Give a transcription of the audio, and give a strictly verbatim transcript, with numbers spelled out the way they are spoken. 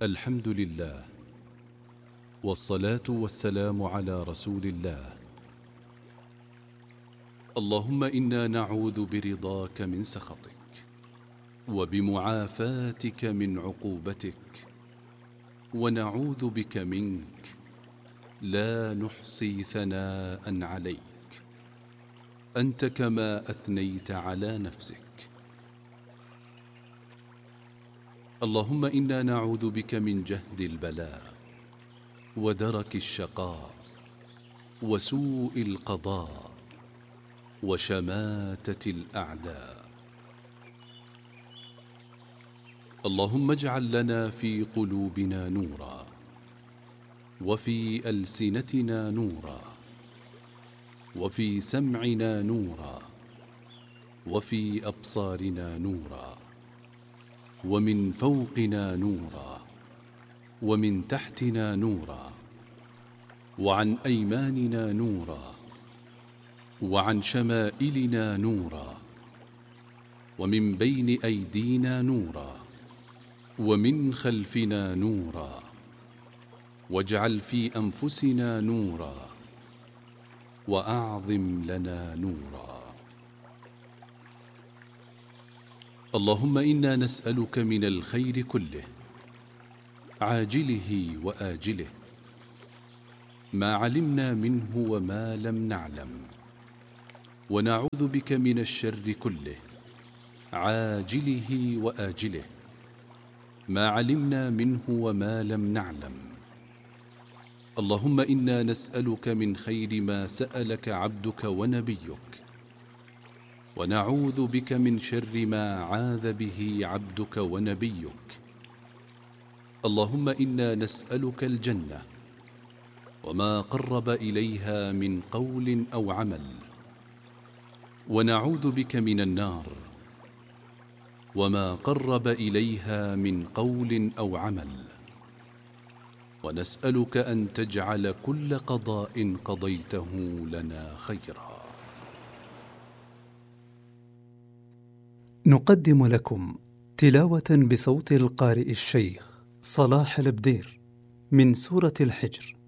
الحمد لله، والصلاة والسلام على رسول الله. اللهم إنا نعوذ برضاك من سخطك، وبمعافاتك من عقوبتك، ونعوذ بك منك، لا نحصي ثناء عليك، أنت كما أثنيت على نفسك. اللهم إنا نعوذ بك من جهد البلاء، ودرك الشقاء، وسوء القضاء، وشماتة الأعداء. اللهم اجعل لنا في قلوبنا نورا، وفي ألسنتنا نورا، وفي سمعنا نورا، وفي أبصارنا نورا، ومن فوقنا نورا، ومن تحتنا نورا، وعن أيماننا نورا، وعن شمائلنا نورا، ومن بين أيدينا نورا، ومن خلفنا نورا، واجعل في أنفسنا نورا، وأعظم لنا نورا. اللهم إنا نسألك من الخير كله، عاجله وآجله، ما علمنا منه وما لم نعلم، ونعوذ بك من الشر كله، عاجله وآجله، ما علمنا منه وما لم نعلم. اللهم إنا نسألك من خير ما سألك عبدك ونبيك، ونعوذ بك من شر ما عاذ به عبدك ونبيك. اللهم إنا نسألك الجنة وما قرب إليها من قول أو عمل، ونعوذ بك من النار وما قرب إليها من قول أو عمل، ونسألك أن تجعل كل قضاء قضيته لنا خيرا. نقدم لكم تلاوة بصوت القارئ الشيخ صلاح البدير من سورة الحجر.